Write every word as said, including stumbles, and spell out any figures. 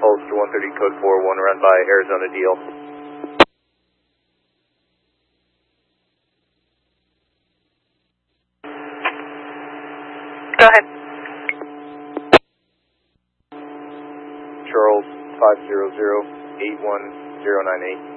Ulster one thirty code four one run by Arizona D L. Go ahead. Charles five zero zero eight one zero nine eight.